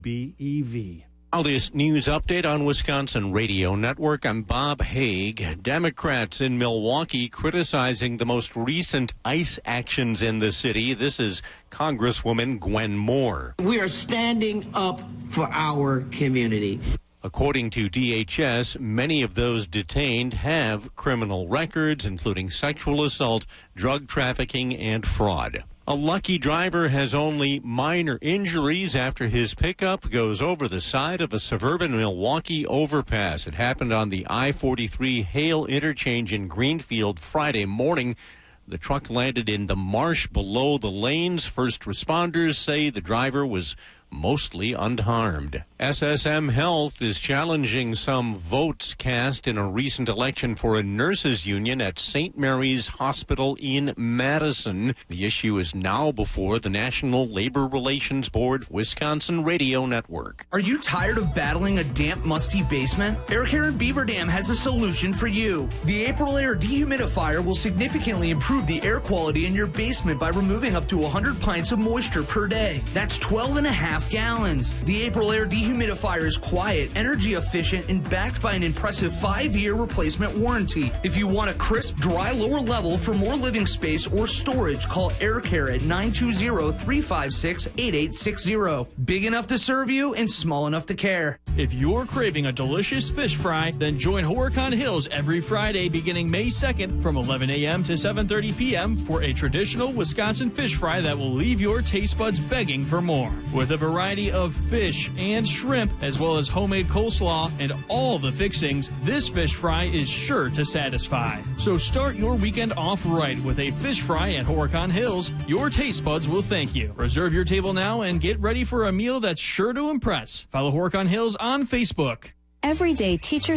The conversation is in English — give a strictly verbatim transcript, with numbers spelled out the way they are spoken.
B E V. Now this news update on Wisconsin Radio Network. I'm Bob Haig. Democrats in Milwaukee criticizing the most recent ICE actions in the city. This is Congresswoman Gwen Moore. We are standing up for our community. According to D H S, many of those detained have criminal records, including sexual assault, drug trafficking, and fraud. A lucky driver has only minor injuries after his pickup goes over the side of a suburban Milwaukee overpass. It happened on the I forty-three Hale interchange in Greenfield Friday morning. The truck landed in the marsh below the lanes. First responders say the driver was mostly unharmed. S S M Health is challenging some votes cast in a recent election for a nurses union at Saint Mary's Hospital in Madison. The issue is now before the National Labor Relations Board, Wisconsin Radio Network. Are you tired of battling a damp, musty basement? Air Care in Beaver Dam has a solution for you. The April Air Dehumidifier will significantly improve the air quality in your basement by removing up to one hundred pints of moisture per day. That's twelve and a half gallons. The April Air Dehumidifier is quiet, energy efficient, and backed by an impressive five-year replacement warranty. If you want a crisp, dry lower level for more living space or storage, call Air Care at nine two zero, three five six, eight eight six zero. Big enough to serve you and small enough to care. If you're craving a delicious fish fry, then join Horicon Hills every Friday beginning May second from eleven a.m. to seven thirty p.m. for a traditional Wisconsin fish fry that will leave your taste buds begging for more. With a variety of fish and shrimp, as well as homemade coleslaw and all the fixings, this fish fry is sure to satisfy. So start your weekend off right with a fish fry at Horicon Hills. Your taste buds will thank you. Reserve your table now and get ready for a meal that's sure to impress. Follow Horicon Hills on Facebook. Every day, teachers